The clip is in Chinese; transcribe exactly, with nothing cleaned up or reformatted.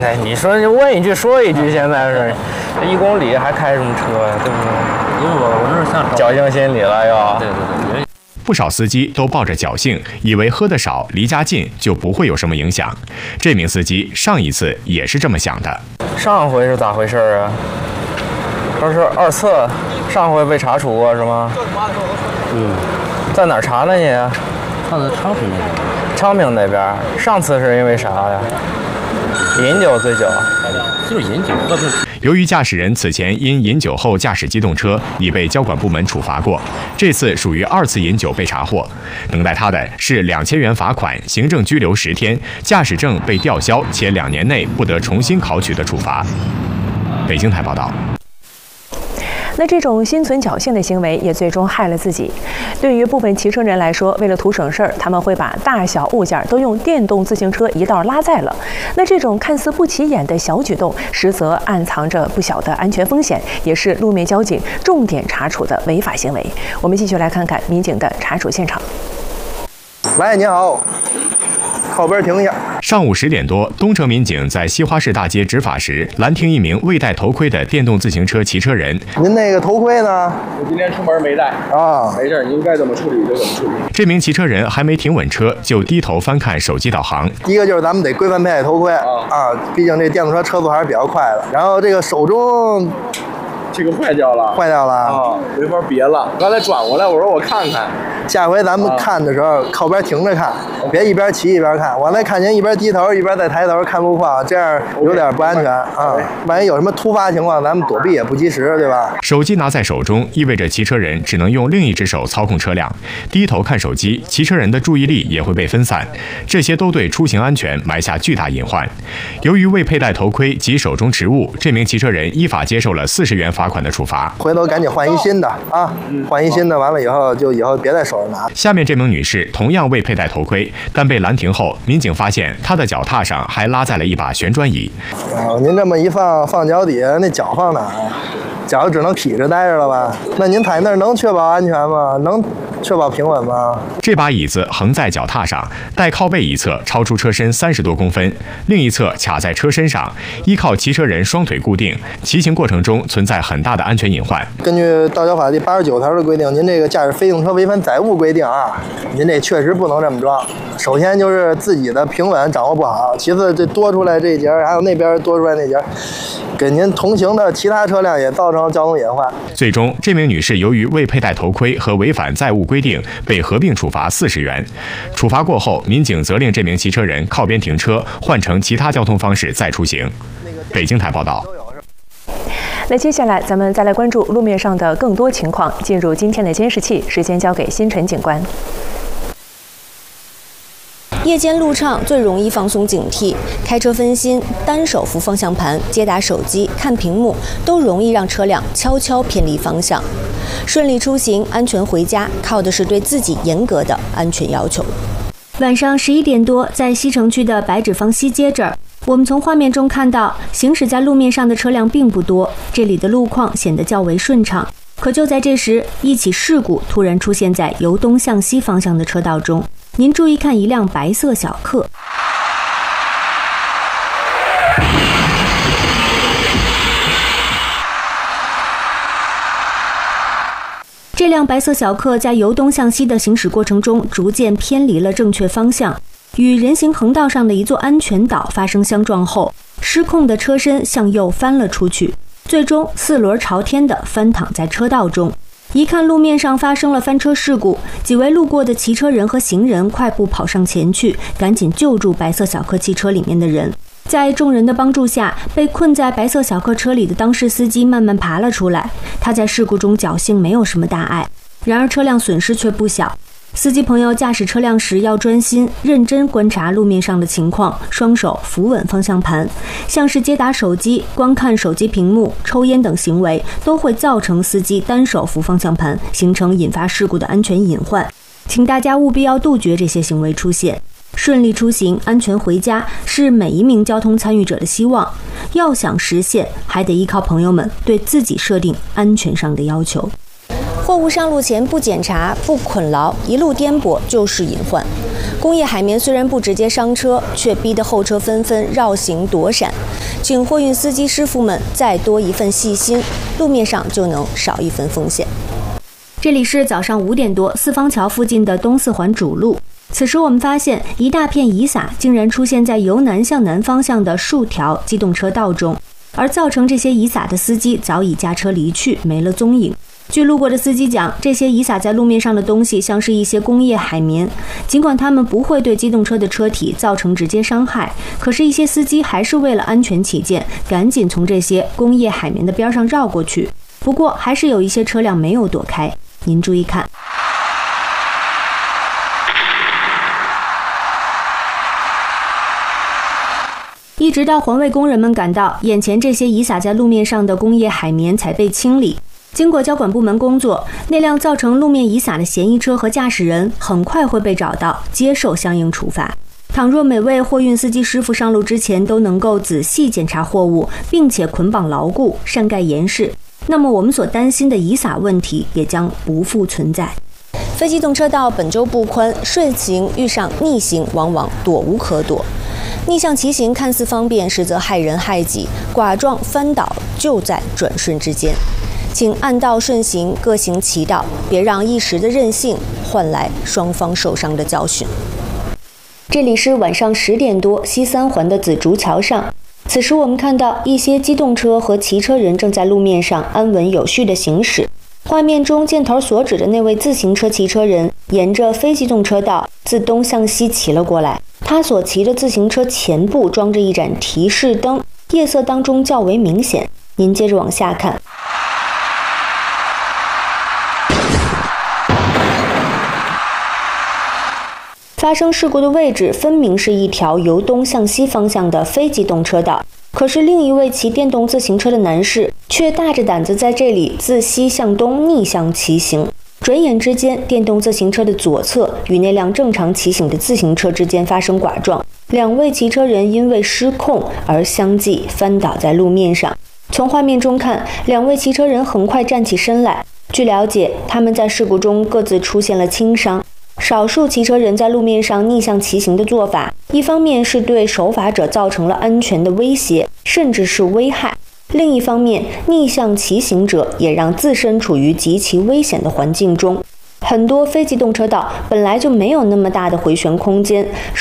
哎，你说你问一句说一句，现在是这一公里还开什么车呀？对不对？ 因为我我那是像侥幸心理了又。 对对对。 不少司机都抱着侥幸，以为喝得少、离家近就不会有什么影响。这名司机上一次也是这么想的。 上回是咋回事啊？说是二次，上回被查处过是吗？ 嗯。 在哪儿查了你？ 上次昌平那边。 昌平那边。上次是因为啥呀？饮酒醉酒。 就是饮酒喝醉。 由于驾驶人此前因饮酒后驾驶机动车已被交管部门处罚过，这次属于二次饮酒被查获，等待他的是两千元罚款、行政拘留十天、驾驶证被吊销且两年内不得重新考取的处罚。北京台报道。 那这种心存侥幸的行为也最终害了自己。对于部分骑车人来说，为了图省事儿，他们会把大小物件都用电动自行车一道拉载了。那这种看似不起眼的小举动，实则暗藏着不小的安全风险，也是路面交警重点查处的违法行为。我们继续来看看民警的查处现场。 喂，你好。靠边停一下。 上午十点多，东城民警在西花市大街执法时，拦停一名未戴头盔的电动自行车骑车人。 您那个头盔呢？ 我今天出门没戴啊， 没事，您该怎么处理就怎么处理。 这名骑车人还没停稳车，就低头翻看手机导航。 第一个就是咱们得规范佩戴头盔啊，啊，毕竟这电动车车速还是比较快的。然后这个手中。 这个坏掉了， 坏掉了啊，没法别了。刚才转过来，我说我看看。 下回咱们看的时候，啊、靠边停着看，别一边骑一边看。我那看您一边低头一边在抬头看路况，这样有点不安全啊。万一有什么突发情况，咱们躲避也不及时，对吧？ 手机拿在手中，意味着骑车人只能用另一只手操控车辆，低头看手机，骑车人的注意力也会被分散，这些都对出行安全埋下巨大隐患。由于未佩戴头盔及手中持物，这名骑车人依法接受了四十元罚款的处罚。 回头赶紧换一新的啊，换一新的，完了以后就以后别在手上拿。 下面这名女士同样未佩戴头盔，但被拦停后，民警发现她的脚踏上还拉载了一把旋转椅。 哦，您这么一放，放脚底下，那脚放哪儿？脚只能劈着待着了吧？那您踩那儿能确保安全吗？能确保平稳吗？ 这把椅子横在脚踏上，带靠背一侧超出车身三十多公分，另一侧卡在车身上，依靠骑车人双腿固定，骑行过程中存在很大的安全隐患。 根据《道交法》第八十九条的规定，您这个驾驶非用车违反载物规定啊，您这确实不能这么装。首先就是自己的平稳掌握不好，其次这多出来这节，还有那边多出来那节，给您同行的其他车辆也造成交通隐患。 最终，这名女士由于未佩戴头盔和违反载物规定，被合并处罚四十元。处罚过后，民警责令这名骑车人靠边停车，换乘其他交通方式再出行。北京台报道。 那接下来咱们再来关注路面上的更多情况。进入今天的监视器，时间交给星辰警官。 夜间路畅最容易放松警惕，开车分心、单手扶方向盘、接打手机、看屏幕，都容易让车辆悄悄偏离方向。顺利出行、安全回家，靠的是对自己严格的安全要求。 晚上十一点多，在西城区的白纸坊西街这儿，我们从画面中看到，行驶在路面上的车辆并不多，这里的路况显得较为顺畅。可就在这时，一起事故突然出现在由东向西方向的车道中。您注意看，一辆白色小客。这辆白色小客在由东向西的行驶过程中，逐渐偏离了正确方向，与人行横道上的一座安全岛发生相撞后，失控的车身向右翻了出去，最终四轮朝天地翻躺在车道中。一看路面上发生了翻车事故，几位路过的骑车人和行人快步跑上前去，赶紧救助白色小客汽车里面的人。在众人的帮助下，被困在白色小客车里的当事司机慢慢爬了出来。他在事故中侥幸没有什么大碍，然而车辆损失却不小。司机朋友驾驶车辆时要专心认真观察路面上的情况，双手扶稳方向盘。像是接打手机、观看手机屏幕、抽烟等行为，都会造成司机单手扶方向盘，形成引发事故的安全隐患。请大家务必要杜绝这些行为出现。顺利出行、安全回家是每一名交通参与者的希望。要想实现，还得依靠朋友们对自己设定安全上的要求。 货物上路前不检查、不捆牢，一路颠簸就是隐患。 工业海绵虽然不直接伤车，却逼得后车纷纷绕行躲闪。请货运司机师傅们再多一份细心，路面上就能少一分风险。 这里是早上五点多，四方桥附近的东四环主路。此时我们发现一大片雨洒竟然出现在由南向南方向的数条机动车道中，而造成这些雨洒的司机早已驾车离去，没了踪影。据路过的司机讲，这些雨洒在路面上的东西像是一些工业海绵，尽管它们不会对机动车的车体造成直接伤害，可是一些司机还是为了安全起见，赶紧从这些工业海绵的边上绕过去。不过还是有一些车辆没有躲开，您注意看。一直到环卫工人们赶到，眼前这些遗洒在路面上的工业海绵才被清理。经过交管部门工作，那辆造成路面遗洒的嫌疑车和驾驶人很快会被找到，接受相应处罚。倘若每位货运司机师傅上路之前都能够仔细检查货物，并且捆绑牢固、善盖严实，那么我们所担心的遗洒问题也将不复存在。 非机动车道本就不宽，顺行遇上逆行，往往躲无可躲。逆向骑行看似方便，实则害人害己，剐撞翻倒就在转瞬之间。请按道顺行，各行其道，别让一时的任性换来双方受伤的教训。这里是晚上十点多，西三环的紫竹桥上。此时我们看到一些机动车和骑车人正在路面上安稳有序地行驶。画面中箭头所指的那位自行车骑车人，沿着非机动车道自东向西骑了过来。他所骑的自行车前部装着一盏提示灯，夜色当中较为明显。您接着往下看。发生事故的位置分明是一条由东向西方向的非机动车道，可是另一位骑电动自行车的男士却大着胆子在这里自西向东逆向骑行。转眼之间，电动自行车的左侧与那辆正常骑行的自行车之间发生剐撞，两位骑车人因为失控而相继翻倒在路面上。从画面中看，两位骑车人很快站起身来。据了解，他们在事故中各自出现了轻伤。少数骑车人在路面上逆向骑行的做法，一方面是对守法者造成了安全的威胁，甚至是危害；另一方面，逆向骑行者也让自身处于极其危险的环境中。很多非机动车道本来就没有那么大的回旋空间，